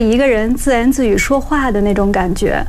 一个人自言自语说话的那种感觉。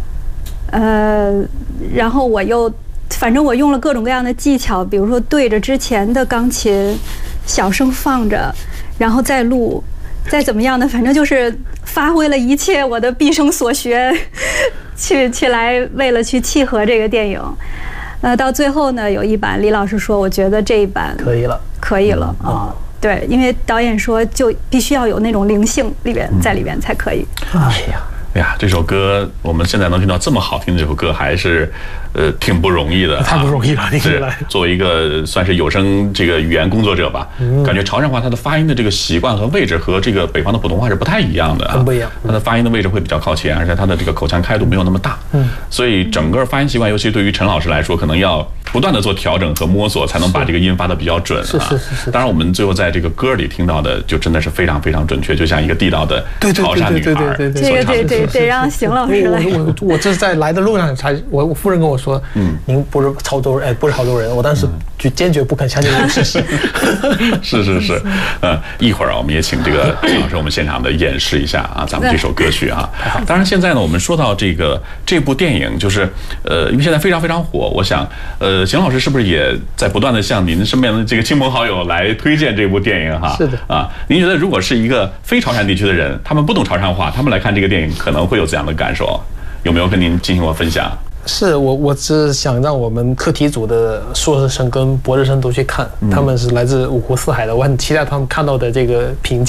然后反正我用了各种各样的技巧，比如说对着之前的钢琴小声放着，然后再录，再怎么样的，反正就是发挥了一切我的毕生所学，去来为了去契合这个电影。到最后呢，有一版李老师说，我觉得这一版可以了啊。对，因为导演说就必须要有那种灵性在里边才可以。 哎呀，这首歌我们现在能听到这么好听的这首歌，还是挺不容易的， 太不容易了。 是作为一个算是有声这个语言工作者吧，感觉潮汕话它的发音的这个习惯和位置和这个北方的普通话是不太一样的啊， 很不一样。 它的发音的位置会比较靠前，而且它的这个口腔开度没有那么大，所以整个发音习惯，尤其对于陈老师来说，可能要不断的做调整和摸索，才能把这个音发的比较准啊。 是。 当然，我们最后在这个歌里听到的，就真的是非常非常准确，就像一个地道的潮汕女孩。 对，得让邢老师来。 我这是在来的路上我夫人跟我说，您不是潮州人，不是潮州人，我当时就坚决不肯相信这个事实。 是，一会儿我们也请这个邢老师我们现场的演示一下啊，咱们这首歌曲啊。当然，现在呢，我们说到这部电影，就是因为现在非常非常火，我想邢老师是不是也在不断的向您身边的这个亲朋好友来推荐这部电影哈？ 是的啊，您觉得如果是一个非潮汕地区的人，他们不懂潮汕话，他们来看这个电影可能会有怎样的感受？有没有跟您进行过分享？ 是我只想让我们课题组的硕士生跟博士生都去看，他们是来自五湖四海的，我很期待他们看到的这个评价。